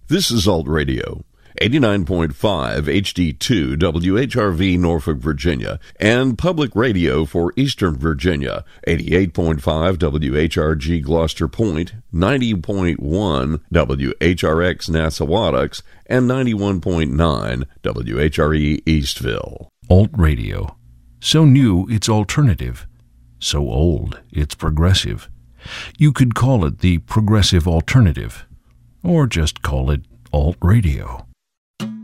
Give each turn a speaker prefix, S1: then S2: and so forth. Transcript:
S1: This is Alt Radio, 89.5 HD2 WHRV Norfolk, Virginia, and Public Radio for Eastern Virginia, 88.5 WHRG Gloucester Point, 90.1 WHRX Nassawadox, and 91.9 WHRE Eastville.
S2: Alt Radio. So new, it's alternative. So old, it's progressive. You could call it the progressive alternative, or just call it Alt Radio.